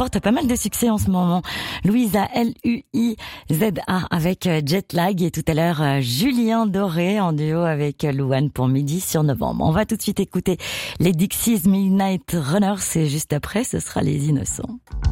remporte pas mal de succès en ce moment. Louisa, Luiza avec Jet Lag et tout à l'heure Julien Doré en duo avec Louane pour Midi sur Novembre. On va tout de suite écouter les Dixies Midnight Runners et juste après ce sera Les Innocents.